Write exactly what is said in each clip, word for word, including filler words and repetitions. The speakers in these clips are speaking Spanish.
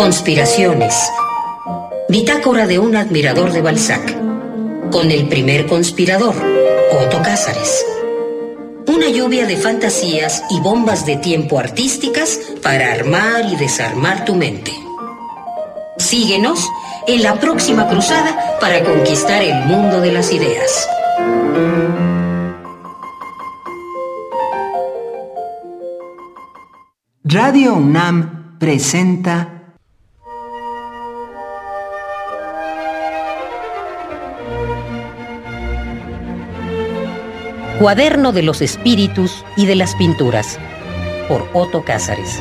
Conspiraciones. Bitácora de un admirador de Balzac. Con el primer conspirador, Otto Cázares. Una lluvia de fantasías y bombas de tiempo artísticas para armar y desarmar tu mente. Síguenos en la próxima cruzada para conquistar el mundo de las ideas. Radio UNAM presenta Cuaderno de los Espíritus y de las Pinturas, por Otto Cázares.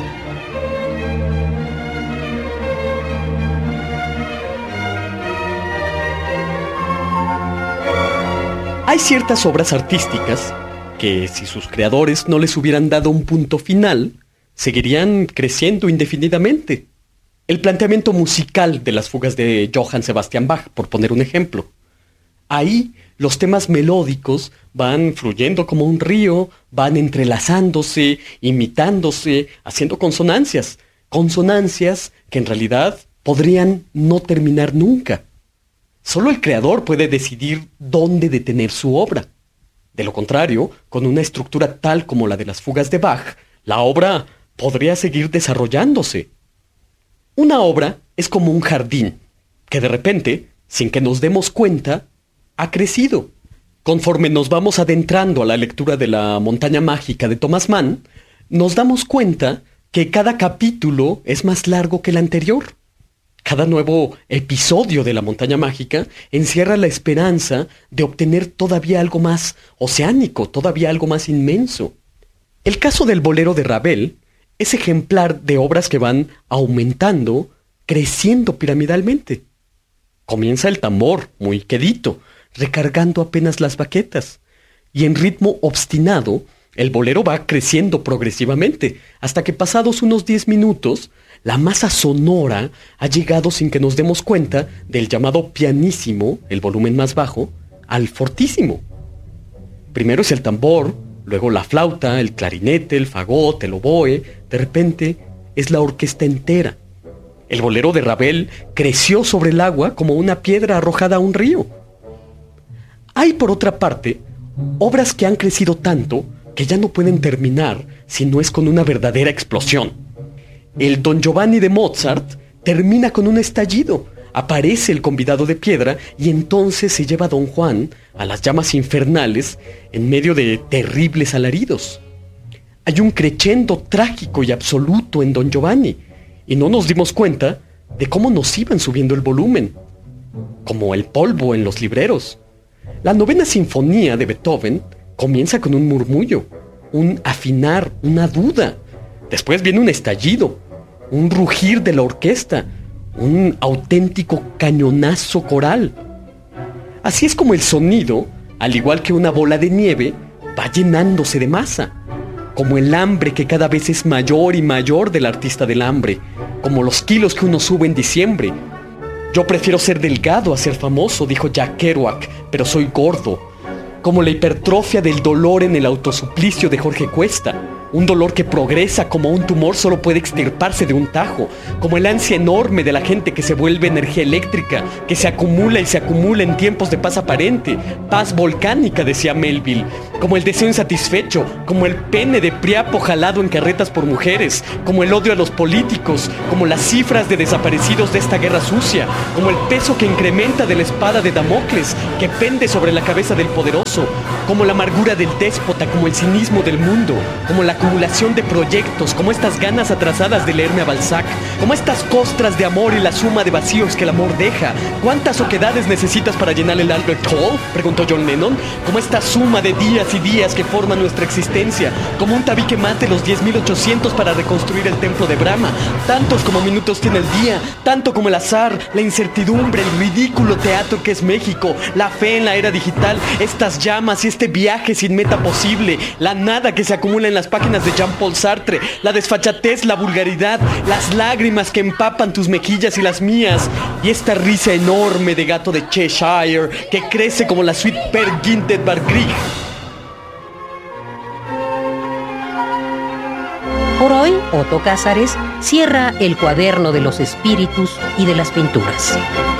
Hay ciertas obras artísticas que, si sus creadores no les hubieran dado un punto final, seguirían creciendo indefinidamente. El planteamiento musical de las fugas de Johann Sebastian Bach, por poner un ejemplo. Ahí los temas melódicos van fluyendo como un río, van entrelazándose, imitándose, haciendo consonancias. Consonancias que en realidad podrían no terminar nunca. Solo el creador puede decidir dónde detener su obra. De lo contrario, con una estructura tal como la de las fugas de Bach, la obra podría seguir desarrollándose. Una obra es como un jardín, que de repente, sin que nos demos cuenta, ha crecido. Conforme nos vamos adentrando a la lectura de La Montaña Mágica de Thomas Mann, nos damos cuenta que cada capítulo es más largo que el anterior. Cada nuevo episodio de La Montaña Mágica encierra la esperanza de obtener todavía algo más oceánico, todavía algo más inmenso. El caso del Bolero de Ravel es ejemplar de obras que van aumentando, creciendo piramidalmente. Comienza el tambor, muy quedito, recargando apenas las baquetas, y en ritmo obstinado, el bolero va creciendo progresivamente, hasta que pasados unos diez minutos, la masa sonora ha llegado sin que nos demos cuenta del llamado pianissimo, el volumen más bajo, al fortísimo. Primero es el tambor, luego la flauta, el clarinete, el fagot, el oboe, de repente es la orquesta entera. El bolero de Ravel creció sobre el agua como una piedra arrojada a un río. Hay, por otra parte, obras que han crecido tanto que ya no pueden terminar si no es con una verdadera explosión. El Don Giovanni de Mozart termina con un estallido. Aparece el convidado de piedra y entonces se lleva a Don Juan a las llamas infernales en medio de terribles alaridos. Hay un crescendo trágico y absoluto en Don Giovanni y no nos dimos cuenta de cómo nos iban subiendo el volumen, como el polvo en los libreros. La novena sinfonía de Beethoven comienza con un murmullo, un afinar, una duda. Después viene un estallido, un rugir de la orquesta, un auténtico cañonazo coral. Así es como el sonido, al igual que una bola de nieve, va llenándose de masa, como el hambre que cada vez es mayor y mayor del artista del hambre, como los kilos que uno sube en diciembre. Yo prefiero ser delgado a ser famoso, dijo Jack Kerouac, pero soy gordo. Como la hipertrofia del dolor en el autosuplicio de Jorge Cuesta. Un dolor que progresa como un tumor solo puede extirparse de un tajo. Como el ansia enorme de la gente que se vuelve energía eléctrica, que se acumula y se acumula en tiempos de paz aparente. Paz volcánica, decía Melville. Como el deseo insatisfecho, como el pene de Priapo jalado en carretas por mujeres, como el odio a los políticos, como las cifras de desaparecidos de esta guerra sucia, como el peso que incrementa de la espada de Damocles, que pende sobre la cabeza del poderoso, como la amargura del déspota, como el cinismo del mundo, como la acumulación de proyectos, como estas ganas atrasadas de leerme a Balzac, como estas costras de amor y la suma de vacíos que el amor deja. ¿Cuántas oquedades necesitas para llenar el Albert Hall?, preguntó John Lennon. Como esta suma de días y días que forman nuestra existencia, como un tabique más de los diez mil ochocientos para reconstruir el templo de Brahma. Tantos como minutos tiene el día, tanto como el azar, la incertidumbre, el ridículo teatro que es México, la fe en la era digital, estas llamas y este viaje sin meta posible, la nada que se acumula en las páginas de Jean-Paul Sartre, la desfachatez, la vulgaridad, las lágrimas que empapan tus mejillas y las mías, y esta risa enorme de gato de Cheshire que crece como la Sweet Per Ginted Bar Grieg. Por hoy, Otto Cázares cierra el cuaderno de los espíritus y de las pinturas.